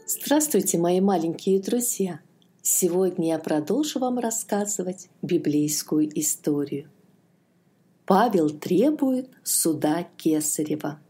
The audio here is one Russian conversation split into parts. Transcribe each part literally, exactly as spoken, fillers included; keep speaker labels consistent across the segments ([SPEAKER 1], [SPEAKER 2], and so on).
[SPEAKER 1] Здравствуйте, мои маленькие друзья! Сегодня я продолжу вам рассказывать библейскую историю. Павел требует суда Кесарева.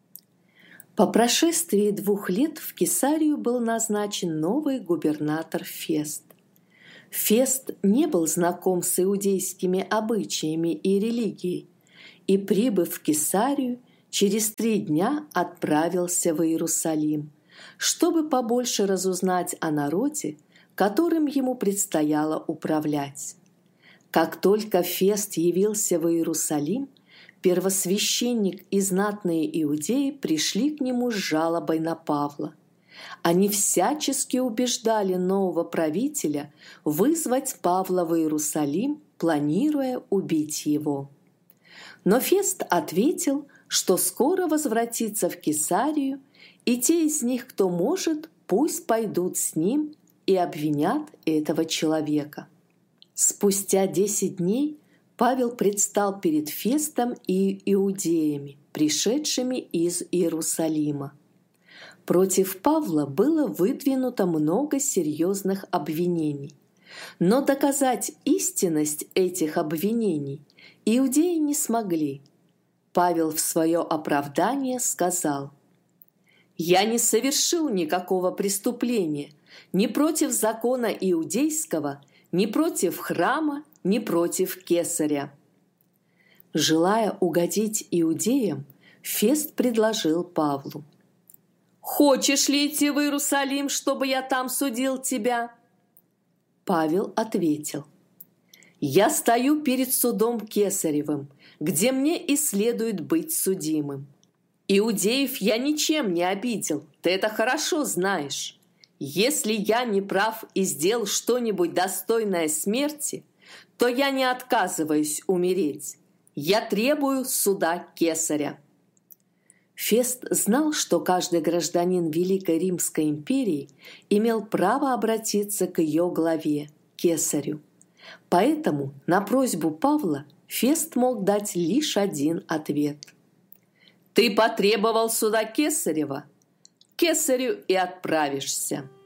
[SPEAKER 1] По прошествии двух лет в Кесарию был назначен новый губернатор Фест. Фест не был знаком с иудейскими обычаями и религией, и, прибыв в Кесарию, через три дня отправился в Иерусалим, чтобы побольше разузнать о народе, которым ему предстояло управлять. Как только Фест явился в Иерусалим, первосвященник и знатные иудеи пришли к нему с жалобой на Павла. Они всячески убеждали нового правителя вызвать Павла в Иерусалим, планируя убить его. Но Фест ответил, что скоро возвратится в Кесарию, и те из них, кто может, пусть пойдут с ним и обвинят этого человека. Спустя десять дней Павел предстал перед Фестом и иудеями, пришедшими из Иерусалима. Против Павла было выдвинуто много серьезных обвинений, но доказать истинность этих обвинений иудеи не смогли. Павел в свое оправдание сказал: «Я не совершил никакого преступления ни против закона иудейского, ни против храма, ни против Кесаря». Желая угодить иудеям, Фест предложил Павлу: «Хочешь ли идти в Иерусалим, чтобы я там судил тебя?» Павел ответил: «Я стою перед судом Кесаревым, где мне и следует быть судимым. Иудеев я ничем не обидел, ты это хорошо знаешь. Если я не прав и сделал что-нибудь достойное смерти, то я не отказываюсь умереть. Я требую суда Кесаря». Фест знал, что каждый гражданин Великой Римской империи имел право обратиться к ее главе, Кесарю. Поэтому на просьбу Павла Фест мог дать лишь один ответ: «Ты потребовал суда Кесарева? К Кесарю и отправишься».